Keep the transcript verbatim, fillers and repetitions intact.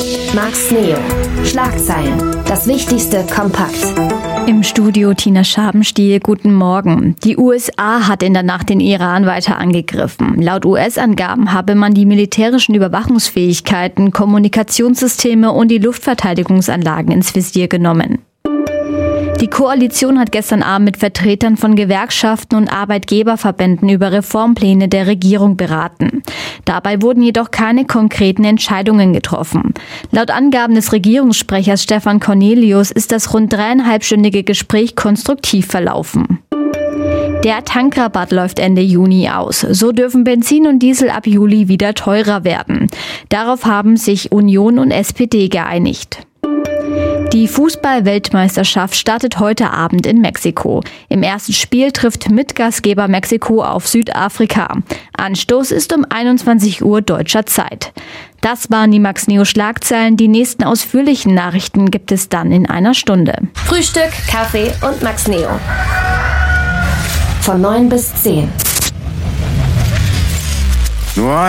Max Neo. Schlagzeilen. Das Wichtigste kompakt. Im Studio Tina Schabenstiel, guten Morgen. Die U S A hat in der Nacht den Iran weiter angegriffen. Laut U S-Angaben habe man die militärischen Überwachungsfähigkeiten, Kommunikationssysteme und die Luftverteidigungsanlagen ins Visier genommen. Die Koalition hat gestern Abend mit Vertretern von Gewerkschaften und Arbeitgeberverbänden über Reformpläne der Regierung beraten. Dabei wurden jedoch keine konkreten Entscheidungen getroffen. Laut Angaben des Regierungssprechers Stefan Cornelius ist das rund dreieinhalbstündige Gespräch konstruktiv verlaufen. Der Tankrabatt läuft Ende Juni aus. So dürfen Benzin und Diesel ab Juli wieder teurer werden. Darauf haben sich Union und S P D geeinigt. Die Fußball-Weltmeisterschaft startet heute Abend in Mexiko. Im ersten Spiel trifft Mitgastgeber Mexiko auf Südafrika. Anstoß ist um einundzwanzig Uhr deutscher Zeit. Das waren die Max Neo Schlagzeilen. Die nächsten ausführlichen Nachrichten gibt es dann in einer Stunde. Frühstück, Kaffee und Max Neo. Von neun bis zehn. Nur